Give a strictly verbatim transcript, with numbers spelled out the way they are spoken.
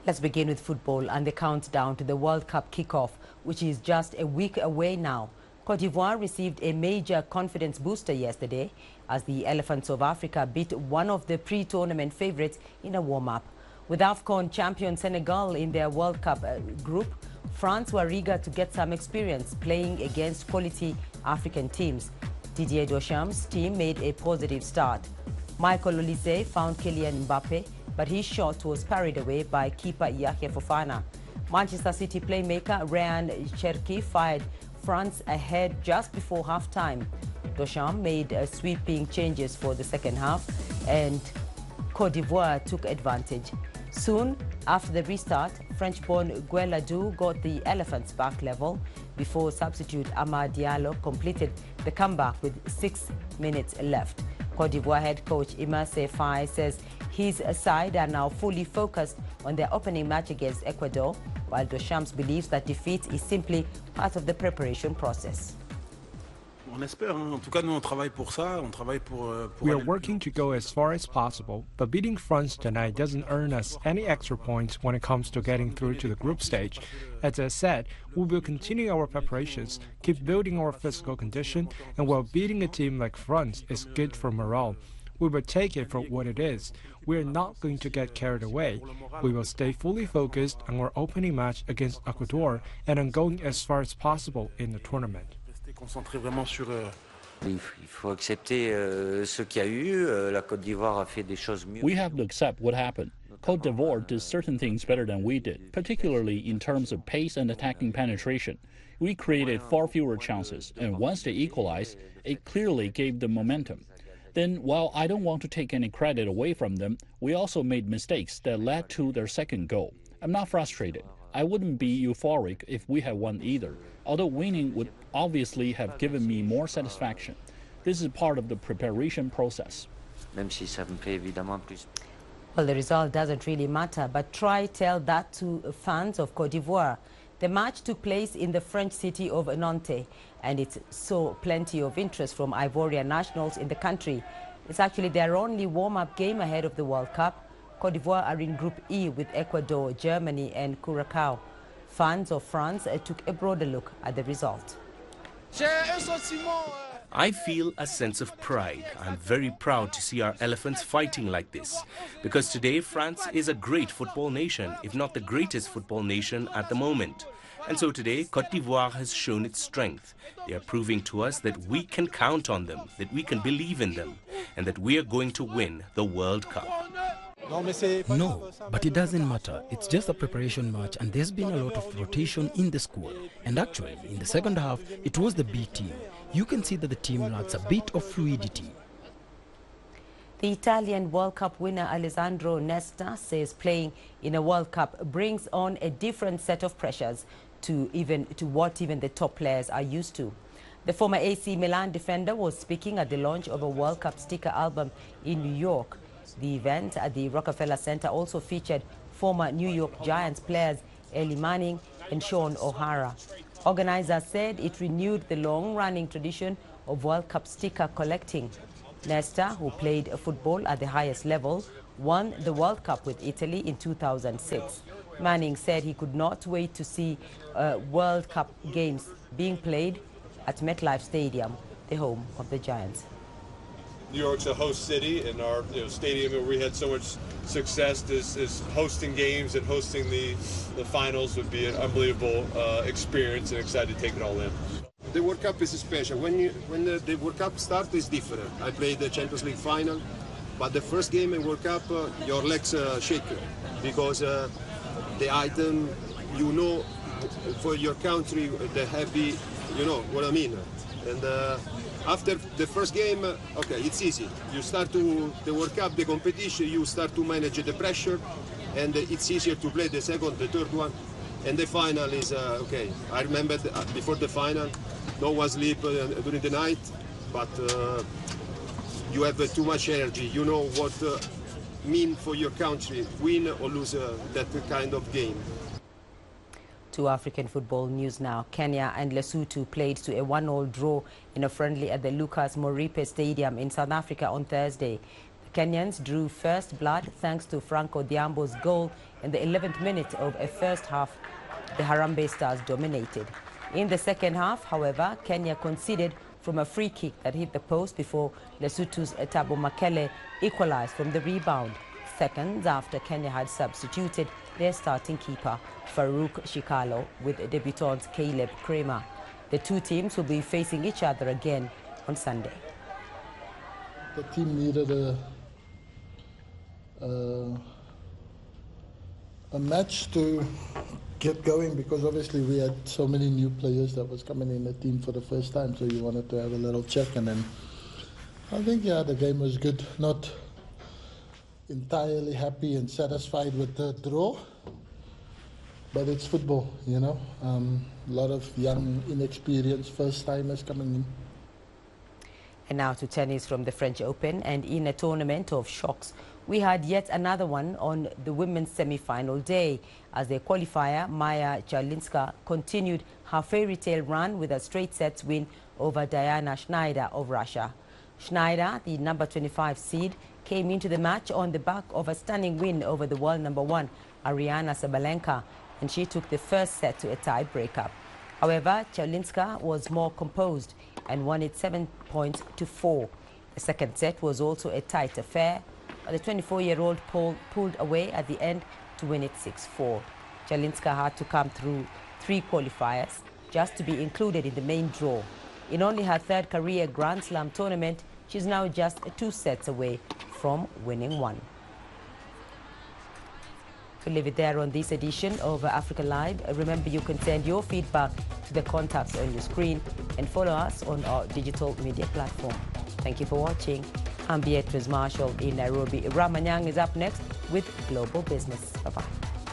Let's begin with football and the countdown to the World Cup kickoff, which is just a week away now. Cote d'Ivoire received a major confidence booster yesterday as the Elephants of Africa beat one of the pre-tournament favorites in a warm-up. With AFCON champion Senegal in their World Cup uh, group, France were eager to get some experience playing against quality African teams. Didier Deschamps' team made a positive start. Michael Olise found Kylian Mbappe, but his shot was parried away by keeper Yahya Fofana. Manchester City playmaker Ryan Cherki fired France ahead just before half-time. Deschamps made uh, sweeping changes for the second half, and Cote d'Ivoire took advantage. Soon after the restart, French-born Gueladou got the Elephants back level before substitute Amad Diallo completed the comeback with six minutes left. Cote d'Ivoire head coach Imase Faye says his side are now fully focused on their opening match against Ecuador, while Deschamps believes that defeat is simply part of the preparation process. On espère, en tout cas, nous on travaille pour ça, on travaille pour, pour We are working to go as far as possible, but beating France tonight doesn't earn us any extra points when it comes to getting through to the group stage. As I said, we will continue our preparations, keep building our physical condition, and while beating a team like France is good for morale, we will take it for what it is. We are not going to get carried away. We will stay fully focused on our opening match against Ecuador and on going as far as possible in the tournament. Concentré vraiment sur. Il faut accepter ce qu'il y a eu. La Côte d'Ivoire a fait des choses mieux. We have to accept what happened. Côte d'Ivoire did certain things better than we did, particularly in terms of pace and attacking penetration. We created far fewer chances, and once they equalized, it clearly gave them momentum. Then, while I don't want to take any credit away from them, we also made mistakes that led to their second goal. I'm not frustrated. I wouldn't be euphoric if we had won either, although winning would obviously have given me more satisfaction. This is part of the preparation process. Même si ça me fait évidemment plus. Well, the result doesn't really matter, but try tell that to fans of Cote d'Ivoire. The match took place in the French city of Nantes, and it saw plenty of interest from Ivorian nationals in the country. It's actually their only warm-up game ahead of the World Cup. Cote d'Ivoire are in Group E with Ecuador, Germany and Curacao. Fans of France uh, took a broader look at the result. I feel a sense of pride. I'm very proud to see our elephants fighting like this, because today France is a great football nation, if not the greatest football nation at the moment. And so today, Cote d'Ivoire has shown its strength. They are proving to us that we can count on them, that we can believe in them, and that we are going to win the World Cup. No, but it doesn't matter. It's just a preparation match, and there's been a lot of rotation in the squad. And actually, in the second half, it was the B team. You can see that the team lacks a bit of fluidity. The Italian World Cup winner Alessandro Nesta says playing in a World Cup brings on a different set of pressures to even to what even the top players are used to. The former A C Milan defender was speaking at the launch of a World Cup sticker album in New York. The event at the Rockefeller Center also featured former New York Giants players Eli Manning and Sean O'Hara. Organizers said it renewed the long-running tradition of World Cup sticker collecting. Nesta, who played football at the highest level, won the World Cup with Italy in two thousand six. Manning said he could not wait to see uh, World Cup games being played at MetLife Stadium, the home of the Giants. New York's a host city, and our you know, stadium where we had so much success is, is hosting games, and hosting the, the finals would be an unbelievable uh, experience, and excited to take it all in. The World Cup is special. When you, when the, the World Cup starts, it's different. I played the Champions League final, but the first game in World Cup, uh, your legs uh, shake because uh, the item, you know, for your country, the heavy, you know what I mean. And uh, after the first game, uh, okay, it's easy. You start to the World Cup, the competition, you start to manage the pressure, and it's easier to play the second, the third one. And the final is, uh, okay, I remember the, uh, before the final, no one sleep uh, during the night, but uh, you have uh, too much energy. You know what uh, mean for your country, win or lose uh, that kind of game. To African football news now. Kenya and Lesotho played to a one all draw in a friendly at the Lucas Moripe Stadium in South Africa on Thursday. The Kenyans drew first blood thanks to Franco Diambo's goal in the eleventh minute of a first half. The Harambee Stars dominated. In the second half, however, Kenya conceded from a free kick that hit the post before Lesotho's Thabo Makele equalized from the rebound, seconds after Kenya had substituted their starting keeper, Farouk Shikalo, with debutant Caleb Kramer. The two teams will be facing each other again on Sunday. The team needed a, uh, a match to get going, because obviously we had so many new players that was coming in the team for the first time, so you wanted to have a little check. And then I think, yeah, the game was good. Not entirely happy and satisfied with the draw, but it's football, you know. Um, a lot of young, inexperienced first-timers coming in. And now to tennis from the French Open, and in a tournament of shocks, we had yet another one on the women's semi-final day, as the qualifier Maya Chalinska continued her fairy tale run with a straight sets win over Diana Schneider of Russia. Schneider, the number twenty-five seed, came into the match on the back of a stunning win over the world number one, Ariana Sabalenka, and she took the first set to a tie breakup. However, Chalinska was more composed and won it seven points to four. The second set was also a tight affair, but the twenty-four-year-old pulled, pulled away at the end to win it six four. Chalinska had to come through three qualifiers just to be included in the main draw. In only her third career Grand Slam tournament, she's now just two sets away from winning one. We'll leave it there on this edition of Africa Live. Remember, you can send your feedback to the contacts on your screen and follow us on our digital media platform. Thank you for watching. I'm Beatrice Marshall in Nairobi. Ramanyang is up next with Global Business. Bye-bye.